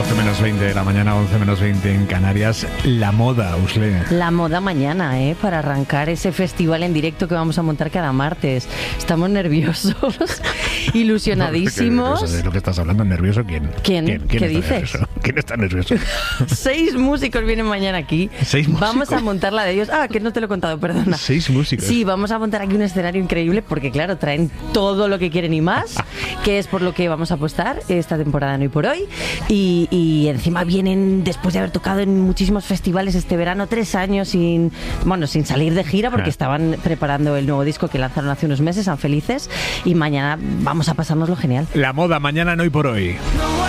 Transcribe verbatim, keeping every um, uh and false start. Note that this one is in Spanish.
doce menos veinte de la mañana, once menos veinte en Canarias. La moda, Usle. La moda mañana, ¿eh? Para arrancar ese festival en directo que vamos a montar cada martes. Estamos nerviosos, ilusionadísimos. No, ¿de lo que estás hablando? ¿Nervioso quién? ¿Quién? ¿Quién, quién ¿Qué está dices? nervioso? ¿Quién está nervioso? Seis músicos vienen mañana aquí. ¿Seis músicos? Vamos a montar la de ellos. Ah, que no te lo he contado, perdona. ¿Seis músicos? Sí, vamos a montar aquí un escenario increíble porque, claro, traen todo lo que quieren y más, que es por lo que vamos a apostar esta temporada en Hoy por Hoy. Y, y encima vienen, después de haber tocado en muchísimos festivales este verano, tres años sin, bueno, sin salir de gira porque Ah. estaban preparando el nuevo disco que lanzaron hace unos meses, San Felices, y mañana vamos a pasárnoslo genial. La moda mañana en Hoy por Hoy.